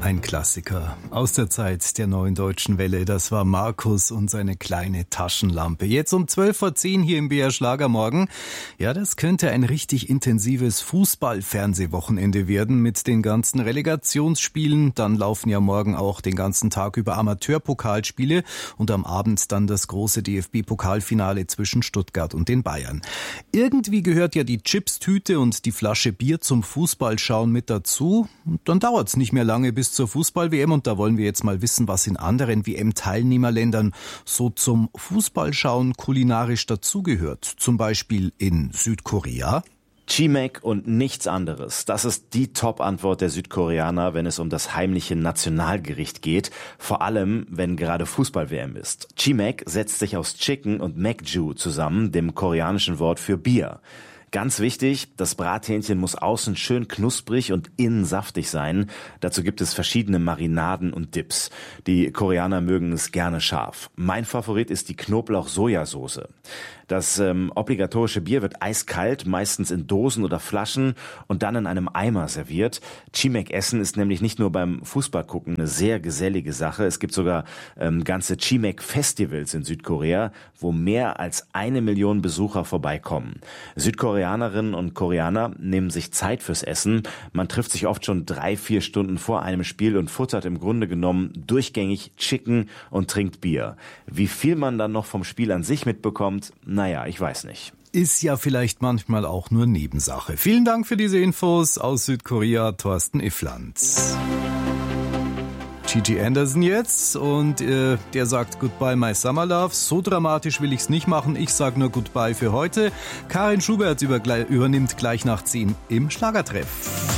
Ein Klassiker aus der Zeit der Neuen Deutschen Welle. Das war Markus und seine kleine Taschenlampe. Jetzt um 12:10 hier im BR Schlagermorgen. Ja, das könnte ein richtig intensives Fußball-Fernsehwochenende werden mit den ganzen Relegationsspielen. Dann laufen ja morgen auch den ganzen Tag über Amateurpokalspiele und am Abend dann das große DFB-Pokalfinale zwischen Stuttgart und den Bayern. Irgendwie gehört ja die Chipstüte und die Flasche Bier zum Fußballschauen mit dazu. Und dann dauert's nicht mehr lange bis zur Fußball-WM und da wollen wir jetzt mal wissen, was in anderen WM-Teilnehmerländern so zum Fußballschauen kulinarisch dazugehört. Zum Beispiel in Südkorea. Chimek und nichts anderes. Das ist die Top-Antwort der Südkoreaner, wenn es um das heimliche Nationalgericht geht. Vor allem, wenn gerade Fußball-WM ist. Chimek setzt sich aus Chicken und Maekju zusammen, dem koreanischen Wort für Bier. Ganz wichtig, das Brathähnchen muss außen schön knusprig und innen saftig sein. Dazu gibt es verschiedene Marinaden und Dips. Die Koreaner mögen es gerne scharf. Mein Favorit ist die Knoblauch-Sojasauce. Das obligatorische Bier wird eiskalt, meistens in Dosen oder Flaschen und dann in einem Eimer serviert. Chimek-Essen ist nämlich nicht nur beim Fußballgucken eine sehr gesellige Sache. Es gibt sogar ganze Chimek-Festivals in Südkorea, wo mehr als 1 Million Besucher vorbeikommen. Südkoreanerinnen und Koreaner nehmen sich Zeit fürs Essen. Man trifft sich oft schon 3-4 Stunden vor einem Spiel und futtert im Grunde genommen durchgängig Chicken und trinkt Bier. Wie viel man dann noch vom Spiel an sich mitbekommt, naja, ich weiß nicht. Ist ja vielleicht manchmal auch nur Nebensache. Vielen Dank für diese Infos aus Südkorea, Thorsten Ifflands. Gigi Anderson jetzt und der sagt Goodbye my summer love. So dramatisch will ich's nicht machen. Ich sag nur Goodbye für heute. Karin Schubert übernimmt gleich nach 10 im Schlagertreff.